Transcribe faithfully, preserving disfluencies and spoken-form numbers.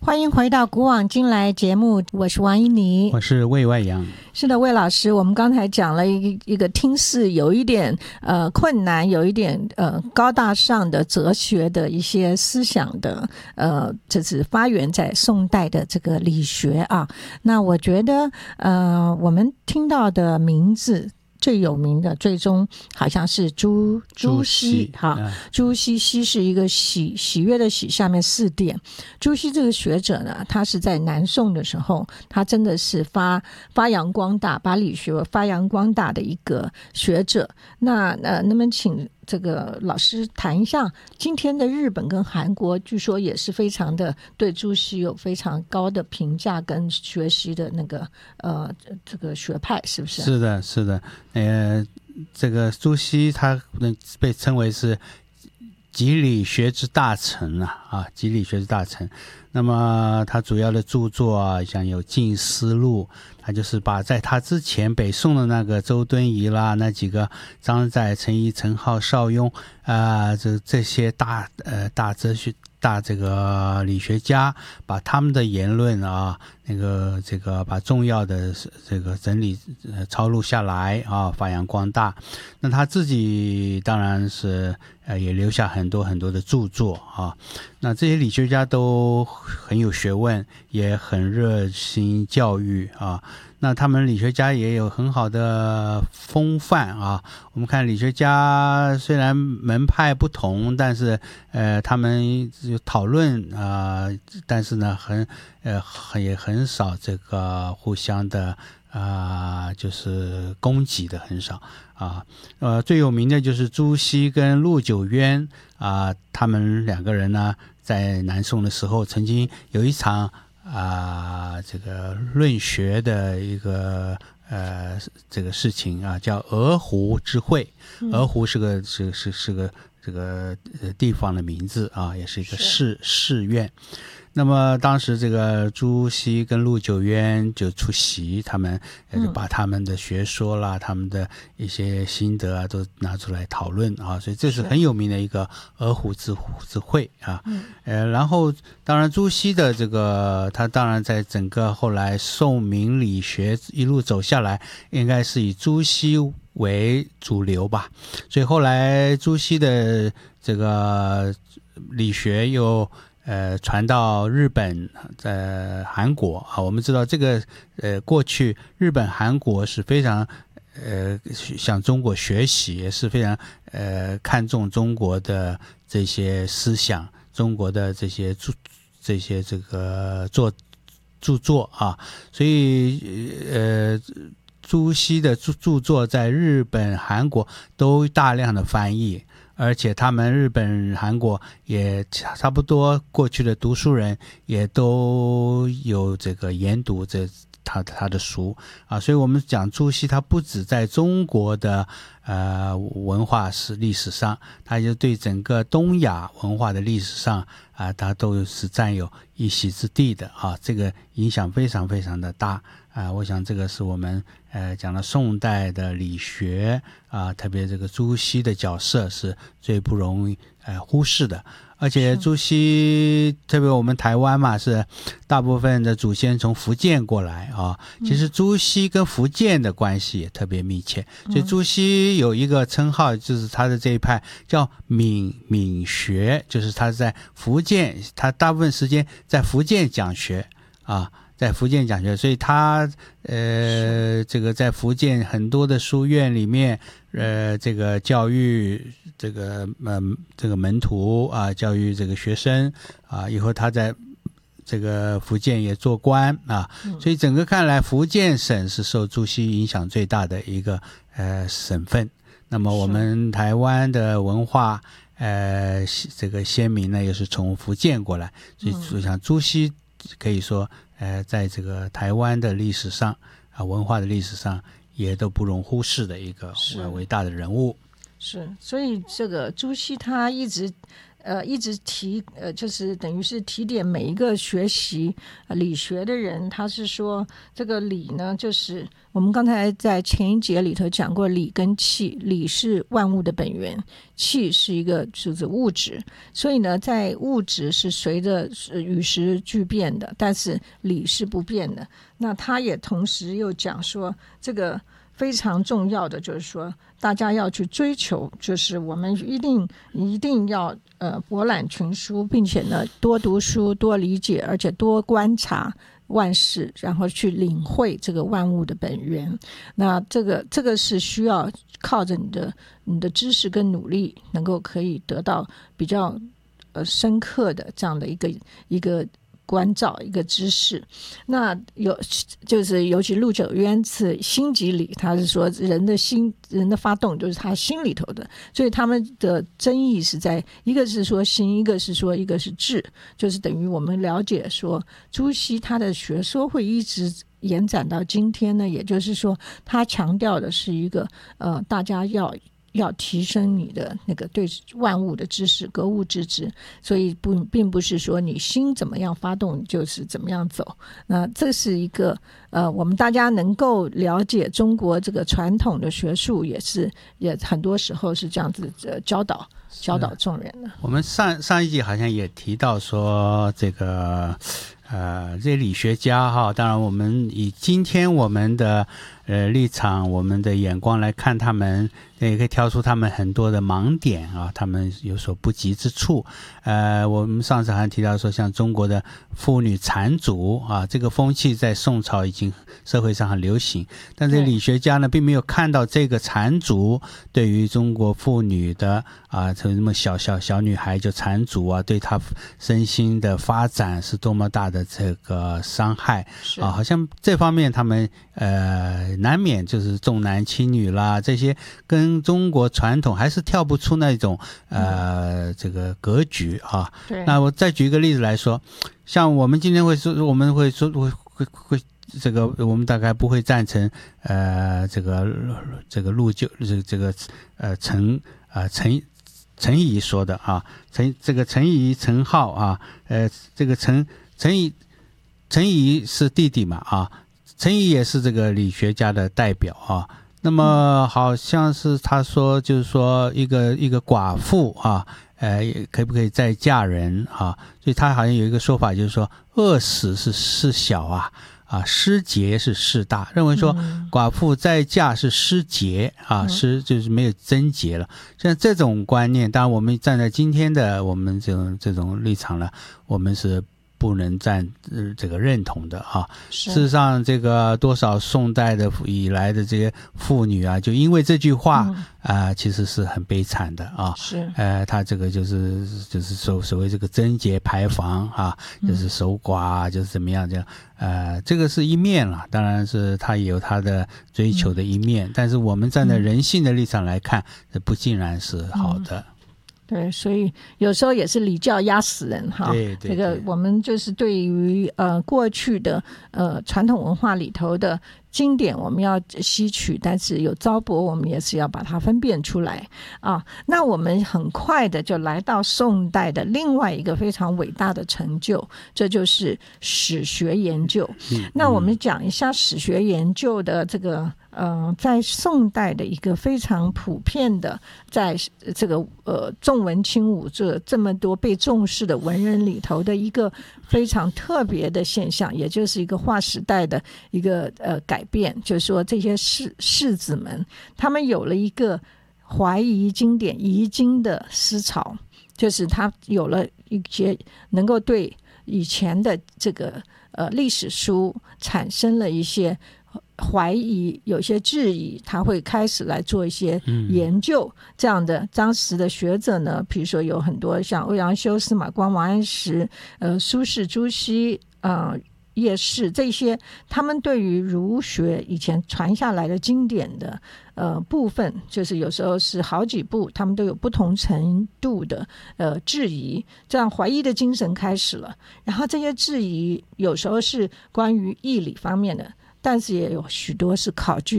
欢迎回到古往今来节目，我是王依妮， 我是魏外阳。 是的，魏老师，我们刚才讲了一个一个听似有一点呃困难，有一点呃高大上的哲学的一些思想的呃，这是发源在宋代的这个理学啊。那我觉得呃，我们听到的名字。最有名的最终好像是朱朱熹哈，朱熹熹是一个喜喜悦的喜，下面四点。朱熹这个学者呢，他是在南宋的时候，他真的是发发扬光大，把理学发扬光大的一个学者。那呃，那么请这个老师谈一下，今天的日本跟韩国据说也是非常的对朱熹有非常高的评价跟学习的那个呃这个学派，是不是？ 是的，是的。呃，这个朱熹他被称为是集理学之大成啊，啊，集理学之大成。那么他主要的著作啊，像有《静思录》，他就是把在他之前北宋的那个周敦颐啦，那几个张载、陈颐、陈浩、邵雍啊、呃，这这些大呃大哲学。大这个理学家把他们的言论啊，那个这个把重要的这个整理呃抄录下来啊，发扬光大。那他自己当然是呃也留下很多很多的著作啊。那这些理学家都很有学问，也很热心教育啊。那他们理学家也有很好的风范啊。我们看理学家虽然门派不同，但是呃他们讨论啊、呃，但是呢很呃也很少这个互相的啊、呃、就是攻击的很少啊。呃最有名的就是朱熹跟陆九渊啊，他们两个人呢在南宋的时候曾经有一场啊、呃，这个论学的一个呃这个事情啊，叫鹅湖之会。鹅湖是个是是是个这个地方的名字啊，也是一个寺寺院。那么当时这个朱熹跟陆九渊就出席，他们就把他们的学说啦、嗯、他们的一些心得啊都拿出来讨论啊，所以这是很有名的一个鹅湖之之会啊。嗯、呃，然后当然朱熹的这个他当然在整个后来宋明理学一路走下来，应该是以朱熹为主流吧，所以后来朱熹的这个理学又呃，传到日本、呃韩国啊，我们知道这个呃，过去日本、韩国是非常呃向中国学习，也是非常呃看重中国的这些思想、中国的这些著这些这个作著作啊，所以呃，朱熹的著著作在日本、韩国都大量的翻译。而且他们日本、韩国也差不多，过去的读书人也都有这个研读这他他的书啊，所以我们讲朱熹，他不止在中国的呃文化史历史上，他就对整个东亚文化的历史上啊，他都是占有一席之地的啊，这个影响非常非常的大啊。我想这个是我们呃讲了宋代的理学啊，特别这个朱熹的角色是最不容易呃忽视的。而且朱熹特别我们台湾嘛，是大部分的祖先从福建过来啊，其实朱熹跟福建的关系也特别密切，所以朱熹有一个称号，就是他的这一派叫闽闽学，就是他在福建，他大部分时间在福建讲学啊，在福建讲学，所以他呃这个在福建很多的书院里面呃这个教育这个呃这个门徒啊，教育这个学生啊，以后他在这个福建也做官啊，所以整个看来福建省是受朱熹影响最大的一个呃省份。那么我们台湾的文化呃这个先民呢也是从福建过来，所以我想朱熹可以说呃在这个台湾的历史上啊文化的历史上也都不容忽视的一个伟大的人物。 是，所以这个朱熹他一直呃一直提呃就是等于是提点每一个学习、呃、理学的人，他是说这个理呢，就是我们刚才在前一节里头讲过理跟气，理是万物的本源，气是一个就是物质，所以呢在物质是随着与时俱变的，但是理是不变的。那他也同时又讲说，这个非常重要的就是说大家要去追求，就是我们一定一定要呃博览群书，并且呢多读书多理解，而且多观察万事，然后去领会这个万物的本源。那这个这个是需要靠着你的你的知识跟努力能够可以得到比较呃深刻的这样的一个一个关照一个知识。那有就是尤其陆九渊是心即理，他是说人的心人的发动就是他心里头的，所以他们的争议是在一个是说心，一个是说一个是智，就是等于我们了解说朱熹他的学说会一直延展到今天呢，也就是说他强调的是一个呃大家要要提升你的那个对万物的知识，格物致知，所以不并不是说你心怎么样发动就是怎么样走。那这是一个呃，我们大家能够了解中国这个传统的学术，也是也很多时候是这样子呃教导教导众人的。 我们上上一集好像也提到说这个呃这些理学家哈，当然我们以今天我们的呃立场我们的眼光来看他们，也可以挑出他们很多的盲点啊，他们有所不及之处。呃我们上次还提到说像中国的妇女缠足啊，这个风气在宋朝已经社会上很流行，但是理学家呢并没有看到这个缠足对于中国妇女的啊这么小小小女孩就缠足啊，对她身心的发展是多么大的这个伤害啊，好像这方面他们呃难免就是重男轻女啦，这些跟中国传统还是跳不出那种呃这个格局啊。 对， 那我再举一个例子来说，像我们今天会说我们会说会会会这个我们大概不会赞成呃这个这个陆九这个这个呃陈呃陈陈仪说的啊，陈这个陈仪陈浩啊，呃这个陈陈仪陈仪是弟弟嘛啊，陈仪也是这个理学家的代表啊。那么好像是他说就是说一个一个寡妇啊，呃可不可以再嫁人啊？所以他好像有一个说法，就是说饿死是事小啊，啊失节是事大，认为说寡妇再嫁是失节啊，失就是没有贞洁了。像这种观念，当然我们站在今天的我们这种这种立场呢，我们是不能占、呃、这个认同的啊。事实上这个多少宋代的以来的这些妇女啊，就因为这句话啊、嗯呃，其实是很悲惨的啊。 是呃他这个就是就是所所谓这个贞节牌坊啊，就是守寡、啊嗯、就是怎么样这样，呃这个是一面了，当然是他也有他的追求的一面、嗯、但是我们站在人性的立场来看，这、嗯、不尽然是好的。嗯对，所以有时候也是礼教压死人哈。 对对对， 这个我们就是对于呃过去的呃传统文化里头的经典我们要吸取，但是有糟粕我们也是要把它分辨出来啊。那我们很快的就来到宋代的另外一个非常伟大的成就，这就是史学研究、嗯、那我们讲一下史学研究的这个呃，在宋代的一个非常普遍的，在这个呃重文轻武这这么多被重视的文人里头的一个非常特别的现象，也就是一个划时代的一个呃改变，就是说这些士士子们，他们有了一个怀疑经典、疑经的思潮，就是他有了一些能够对以前的这个呃历史书产生了一些怀疑，有些质疑，他会开始来做一些研究、嗯、这样的。当时的学者呢，比如说有很多像欧阳修、司马光、王安石、呃苏轼、朱熹、呃叶适，这些他们对于儒学以前传下来的经典的呃部分，就是有时候是好几部，他们都有不同程度的呃质疑，这样怀疑的精神开始了。然后这些质疑有时候是关于义理方面的，但是也有许多是考据